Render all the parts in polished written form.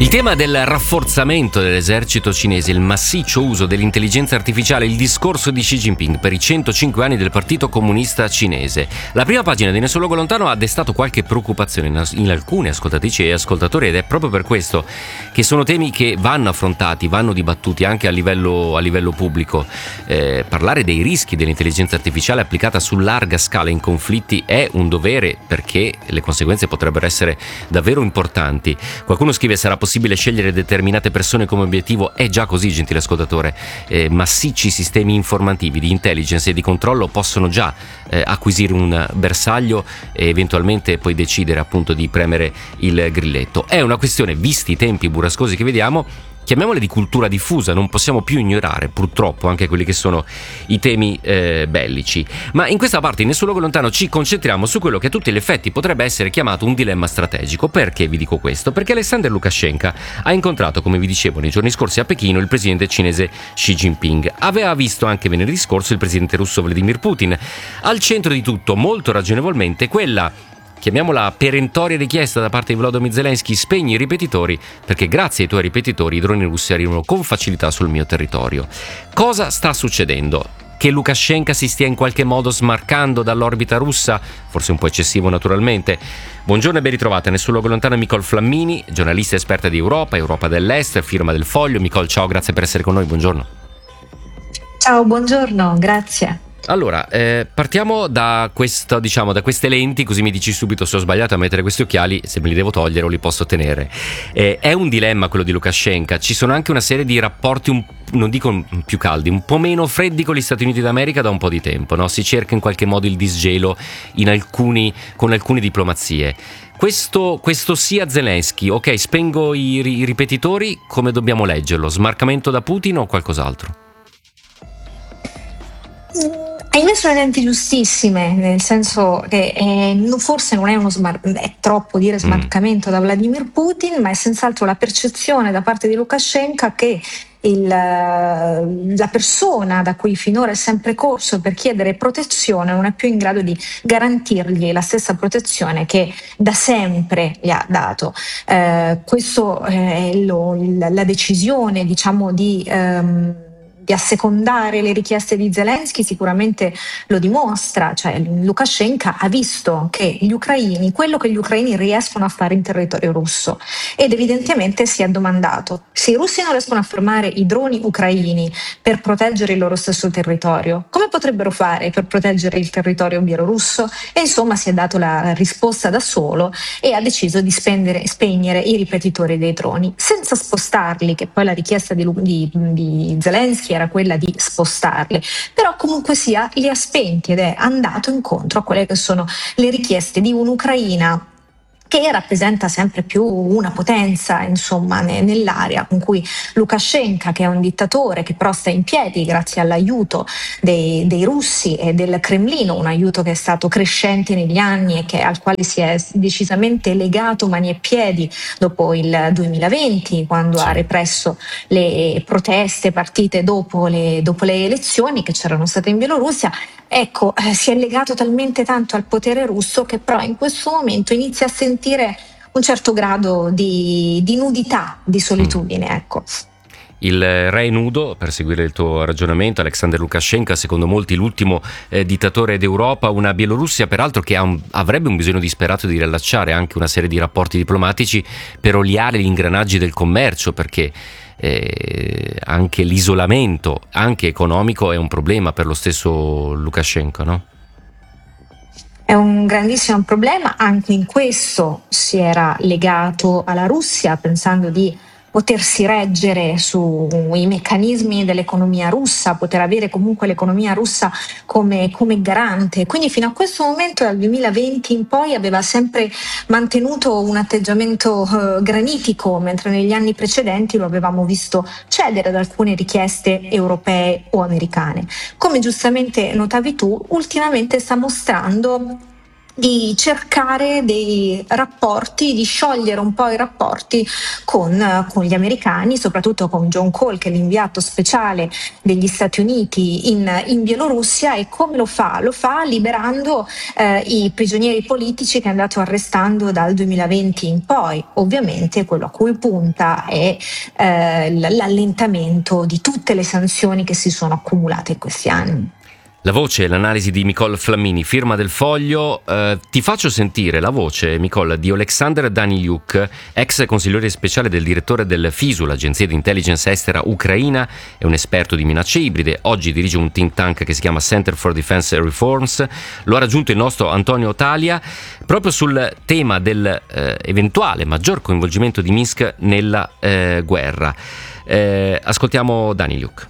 Il tema del rafforzamento dell'esercito cinese, il massiccio uso dell'intelligenza artificiale, il discorso di Xi Jinping per i 105 anni del Partito Comunista Cinese. La prima pagina di Nessun Luogo Lontano ha destato qualche preoccupazione in alcune ascoltatrici e ascoltatori, ed è proprio per questo che sono temi che vanno affrontati, vanno dibattuti anche a livello pubblico. Parlare dei rischi dell'intelligenza artificiale applicata su larga scala in conflitti è un dovere, perché le conseguenze potrebbero essere davvero importanti. Qualcuno scrive: sarà possibile scegliere determinate persone come obiettivo? È già così, gentile ascoltatore. Massicci sistemi informativi di intelligence e di controllo possono già acquisire un bersaglio e eventualmente poi decidere appunto di premere il grilletto. È una questione, visti i tempi burrascosi che vediamo, chiamiamole di cultura diffusa. Non possiamo più ignorare purtroppo anche quelli che sono i temi bellici. Ma in questa parte, in Nessun Luogo Lontano, ci concentriamo su quello che a tutti gli effetti potrebbe essere chiamato un dilemma strategico. Perché vi dico questo? Perché Alexander Lukashenko ha incontrato, come vi dicevo, nei giorni scorsi a Pechino il presidente cinese Xi Jinping. Aveva visto anche venerdì scorso il presidente russo Vladimir Putin. Al centro di tutto, molto ragionevolmente, quella, chiamiamola, perentoria richiesta da parte di Volodymyr Zelensky: spegni i ripetitori, perché grazie ai tuoi ripetitori i droni russi arrivano con facilità sul mio territorio. Cosa sta succedendo? Che Lukashenko si stia in qualche modo smarcando dall'orbita russa? Forse un po' eccessivo, naturalmente. Buongiorno e ben ritrovata. Nessun Luogo Lontano, Nicole Flammini, giornalista esperta di Europa dell'Est, firma del Foglio. Nicole, ciao, grazie per essere con noi, buongiorno. Ciao, buongiorno, grazie. Allora, partiamo da queste lenti, così mi dici subito se ho sbagliato a mettere questi occhiali, se me li devo togliere o li posso tenere. È un dilemma quello di Lukashenko. Ci sono anche una serie di rapporti, non dico più caldi, un po' meno freddi con gli Stati Uniti d'America da un po' di tempo, no? Si cerca in qualche modo il disgelo con alcune diplomazie. Questo sia Zelensky, ok, spengo i ripetitori, come dobbiamo leggerlo? Smarcamento da Putin o qualcos'altro? Hai messo le lenti giustissime, nel senso che forse non è troppo dire smarcamento da Vladimir Putin, ma è senz'altro la percezione da parte di Lukashenko che la persona da cui finora è sempre corso per chiedere protezione non è più in grado di garantirgli la stessa protezione che da sempre gli ha dato. Questo è la decisione, diciamo, di assecondare le richieste di Zelensky sicuramente lo dimostra. Cioè, Lukashenko ha visto che quello che gli ucraini riescono a fare in territorio russo, ed evidentemente si è domandato: se i russi non riescono a fermare i droni ucraini per proteggere il loro stesso territorio, come potrebbero fare per proteggere il territorio bielorusso? E insomma si è dato la risposta da solo e ha deciso di spegnere i ripetitori dei droni senza spostarli, che poi la richiesta di Zelensky era quella di spostarli, però comunque sia li ha spenti ed è andato incontro a quelle che sono le richieste di un'Ucraina che rappresenta sempre più una potenza, insomma, nell'area, con cui Lukashenko, che è un dittatore che però sta in piedi grazie all'aiuto dei russi e del Cremlino, un aiuto che è stato crescente negli anni e al quale si è decisamente legato mani e piedi dopo il 2020, quando ha represso le proteste partite dopo le elezioni che c'erano state in Bielorussia. Ecco, si è legato talmente tanto al potere russo che però in questo momento inizia a sentire un certo grado di nudità, di solitudine, ecco. Il re nudo, per seguire il tuo ragionamento, Alexander Lukashenko, secondo molti l'ultimo dittatore d'Europa, una Bielorussia peraltro che avrebbe un bisogno disperato di riallacciare anche una serie di rapporti diplomatici per oliare gli ingranaggi del commercio, perché anche l'isolamento, anche economico, è un problema per lo stesso Lukashenko, no? È un grandissimo problema. Anche in questo si era legato alla Russia, pensando di potersi reggere sui meccanismi dell'economia russa, poter avere comunque l'economia russa come garante. Quindi fino a questo momento, dal 2020 in poi, aveva sempre mantenuto un atteggiamento granitico, mentre negli anni precedenti lo avevamo visto cedere ad alcune richieste europee o americane. Come giustamente notavi tu, ultimamente sta mostrando di cercare dei rapporti, di sciogliere un po' i rapporti con gli americani, soprattutto con John Cole, che è l'inviato speciale degli Stati Uniti in Bielorussia. E come lo fa? Lo fa liberando i prigionieri politici che è andato arrestando dal 2020 in poi. Ovviamente quello a cui punta è l'allentamento di tutte le sanzioni che si sono accumulate in questi anni. La voce e l'analisi di Nicole Flammini, firma del Foglio. Ti faccio sentire la voce, Nicole, di Oleksandr Danylyuk, ex consigliere speciale del direttore del FISU, l'agenzia di intelligence estera ucraina, è un esperto di minacce ibride, oggi dirige un think tank che si chiama Center for Defense Reforms. Lo ha raggiunto il nostro Antonio Talia proprio sul tema del eventuale maggior coinvolgimento di Minsk nella guerra. Ascoltiamo Danylyuk.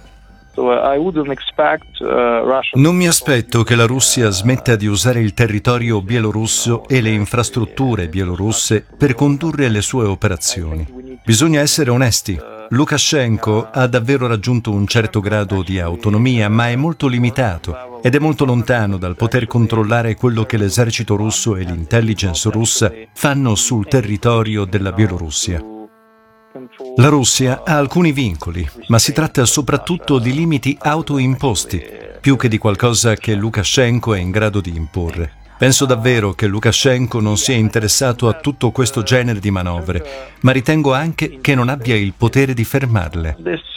Non mi aspetto che la Russia smetta di usare il territorio bielorusso e le infrastrutture bielorusse per condurre le sue operazioni. Bisogna essere onesti. Lukashenko ha davvero raggiunto un certo grado di autonomia, ma è molto limitato ed è molto lontano dal poter controllare quello che l'esercito russo e l'intelligence russa fanno sul territorio della Bielorussia. La Russia ha alcuni vincoli, ma si tratta soprattutto di limiti autoimposti, più che di qualcosa che Lukashenko è in grado di imporre. Penso davvero che Lukashenko non sia interessato a tutto questo genere di manovre, ma ritengo anche che non abbia il potere di fermarle.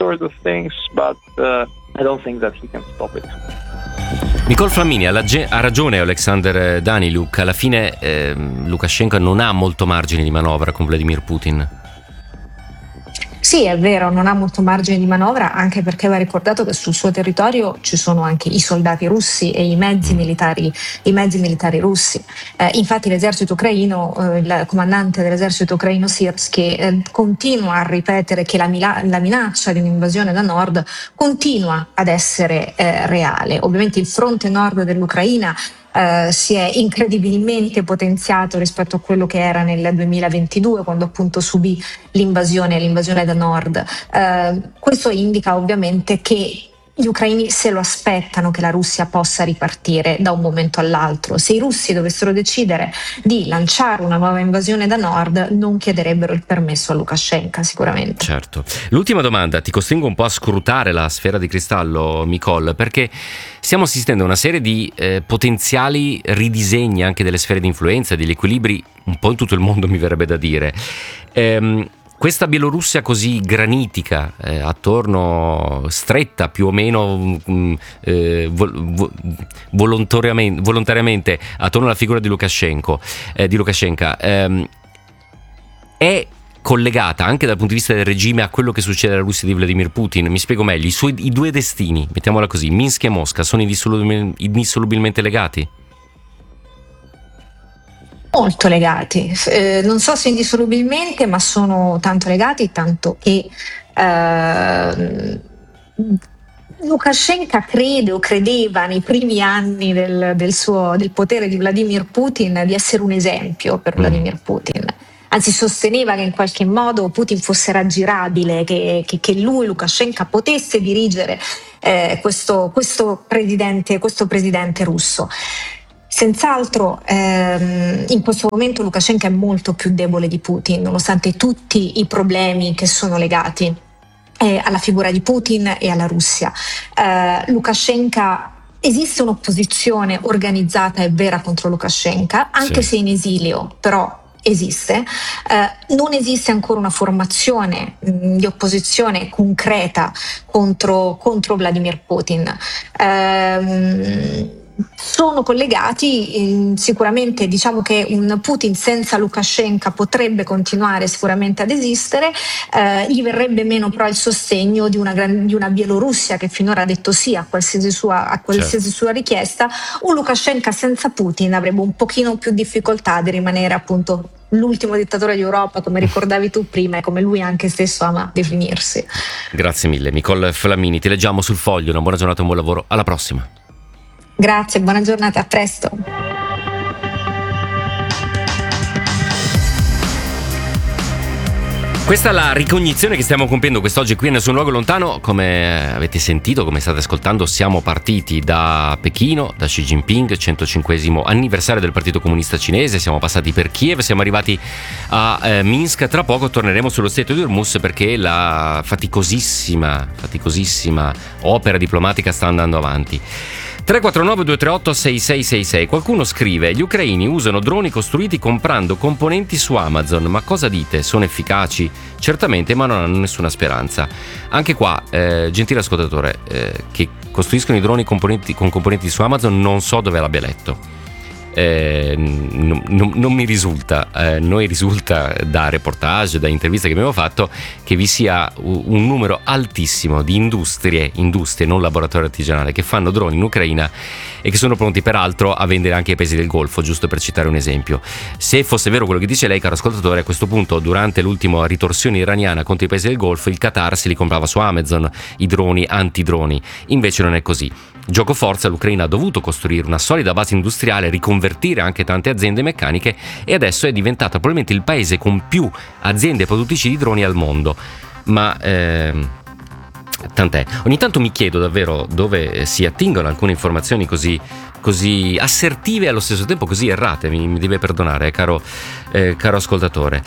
Nicole Flammini, ha ragione Oleksandr Danylyuk, alla fine Lukashenko non ha molto margine di manovra con Vladimir Putin. Sì, è vero, non ha molto margine di manovra, anche perché va ricordato che sul suo territorio ci sono anche i soldati russi e i mezzi militari russi. Infatti l'esercito ucraino, il comandante dell'esercito ucraino Syrskyi, continua a ripetere che la minaccia di un'invasione da nord continua ad essere reale. Ovviamente il fronte nord dell'Ucraina si è incredibilmente potenziato rispetto a quello che era nel 2022, quando appunto subì l'invasione da nord. Questo indica ovviamente che gli ucraini se lo aspettano che la Russia possa ripartire da un momento all'altro. Se i russi dovessero decidere di lanciare una nuova invasione da nord, non chiederebbero il permesso a Lukashenko, sicuramente. Certo. L'ultima domanda, ti costringo un po' a scrutare la sfera di cristallo, Nicole, perché stiamo assistendo a una serie di potenziali ridisegni anche delle sfere di influenza, degli equilibri un po' in tutto il mondo, mi verrebbe da dire. Questa Bielorussia così granitica, attorno, stretta più o meno volontariamente attorno alla figura di Lukashenko, è collegata anche dal punto di vista del regime a quello che succede alla Russia di Vladimir Putin. Mi spiego meglio, i due destini, mettiamola così, Minsk e Mosca, sono indissolubilmente legati? Molto legati, non so se indissolubilmente, ma sono tanto legati, tanto che Lukashenko crede o credeva nei primi anni del potere di Vladimir Putin di essere un esempio per Vladimir Putin. Anzi, sosteneva che in qualche modo Putin fosse raggirabile, che lui, Lukashenko, potesse dirigere questo presidente russo. Senz'altro in questo momento Lukashenko è molto più debole di Putin, nonostante tutti i problemi che sono legati alla figura di Putin e alla Russia. Lukashenko, esiste un'opposizione organizzata e vera contro Lukashenko, anche se in esilio, però esiste. Non esiste ancora una formazione di opposizione concreta contro Vladimir Putin. Sono collegati, sicuramente diciamo che un Putin senza Lukashenko potrebbe continuare sicuramente ad esistere, gli verrebbe meno però il sostegno di una Bielorussia che finora ha detto sì a qualsiasi sua richiesta. Un Lukashenko senza Putin avrebbe un pochino più difficoltà di rimanere appunto l'ultimo dittatore d'Europa, come ricordavi tu prima e come lui anche stesso ama definirsi. Grazie mille Nicole Flammini, ti leggiamo sul Foglio, una buona giornata e un buon lavoro, alla prossima. Grazie, buona giornata, a presto. Questa è la ricognizione che stiamo compiendo quest'oggi qui a Nessun Luogo Lontano. Come avete sentito, come state ascoltando, siamo partiti da Pechino, da Xi Jinping, 105esimo anniversario del Partito Comunista Cinese, siamo passati per Kiev, siamo arrivati a Minsk. Tra poco torneremo sullo stretto di Hormuz perché la faticosissima opera diplomatica sta andando avanti. 349-238-6666. Qualcuno scrive: gli ucraini usano droni costruiti comprando componenti su Amazon. Ma cosa dite? Sono efficaci? Certamente, ma non hanno nessuna speranza. Anche qua, gentile ascoltatore, che costruiscono i droni con componenti su Amazon, non so dove l'abbia letto. Non mi risulta. Noi risulta da reportage, da interviste che abbiamo fatto, che vi sia un numero altissimo di industrie, non laboratorio artigianale, che fanno droni in Ucraina e che sono pronti peraltro a vendere anche ai paesi del Golfo, giusto per citare un esempio. Se fosse vero quello che dice lei, caro ascoltatore, a questo punto, durante l'ultima ritorsione iraniana contro i paesi del Golfo, il Qatar se li comprava su Amazon, i droni antidroni. Invece non è così. Gioco forza, l'Ucraina ha dovuto costruire una solida base industriale, riconvertire anche tante aziende meccaniche e adesso è diventata probabilmente il paese con più aziende produttrici di droni al mondo. Ma tant'è. Ogni tanto mi chiedo davvero dove si attingono alcune informazioni così assertive e allo stesso tempo così errate. Mi deve perdonare, caro ascoltatore.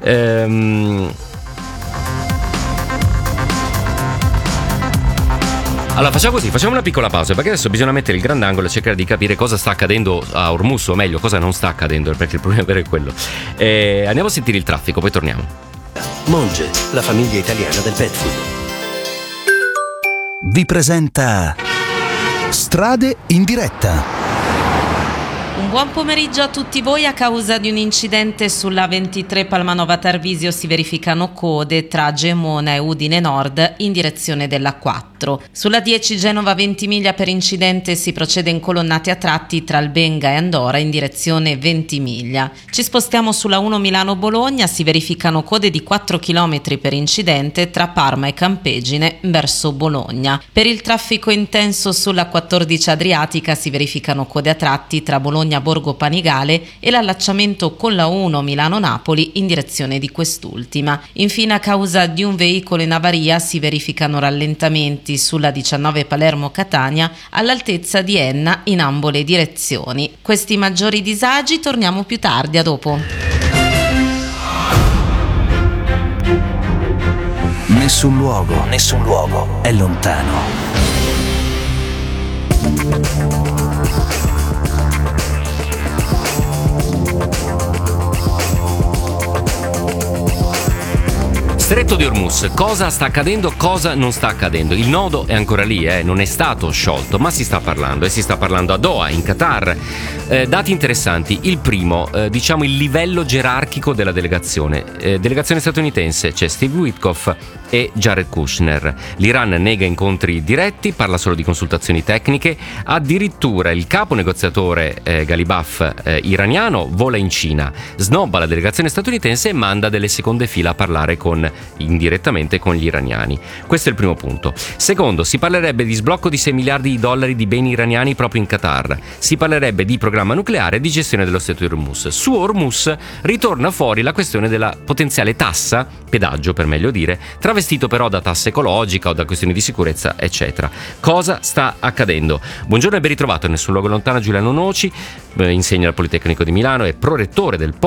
Allora facciamo così, facciamo una piccola pausa perché adesso bisogna mettere il grandangolo e cercare di capire cosa sta accadendo a Hormuz, o meglio cosa non sta accadendo, perché il problema vero è quello. Andiamo a sentire il traffico, poi torniamo. Monge, la famiglia italiana del pet food, vi presenta Strade in diretta. Un buon pomeriggio a tutti voi. A causa di un incidente sulla 23 Palmanova Tarvisio si verificano code tra Gemona e Udine Nord in direzione della 4. Sulla 10 Genova Ventimiglia per incidente si procede in colonnate a tratti tra Albenga e Andora in direzione Ventimiglia. Ci spostiamo sulla 1 Milano Bologna, si verificano code di 4 km per incidente tra Parma e Campegine verso Bologna. Per il traffico intenso sulla 14 Adriatica si verificano code a tratti tra Bologna Borgo Panigale e l'allacciamento con la 1 Milano-Napoli in direzione di quest'ultima. Infine, a causa di un veicolo in avaria si verificano rallentamenti sulla 19 Palermo-Catania all'altezza di Enna in ambo le direzioni. Questi maggiori disagi torniamo più tardi, a dopo. Nessun luogo è lontano. Stretto di Hormuz, cosa sta accadendo, cosa non sta accadendo? Il nodo è ancora lì, non è stato sciolto, ma si sta parlando, e si sta parlando a Doha, in Qatar. Dati interessanti. Il primo, diciamo il livello gerarchico della delegazione. Delegazione statunitense, c'è Steve Witkoff e Jared Kushner. L'Iran nega incontri diretti, parla solo di consultazioni tecniche. Addirittura il capo negoziatore Ghalibaf iraniano vola in Cina, snobba la delegazione statunitense e manda delle seconde fila a parlare indirettamente con gli iraniani. Questo è il primo punto. Secondo, si parlerebbe di sblocco di $6 miliardi di beni iraniani proprio in Qatar. Si parlerebbe di programma nucleare e di gestione dello stretto di Hormuz. Su Hormuz ritorna fuori la questione della potenziale tassa, pedaggio per meglio dire, travestito però da tassa ecologica o da questioni di sicurezza, eccetera. Cosa sta accadendo? Buongiorno e ben ritrovato a Nessun Luogo Lontano. Giuliano Noci, insegna al Politecnico di Milano, è prorettore del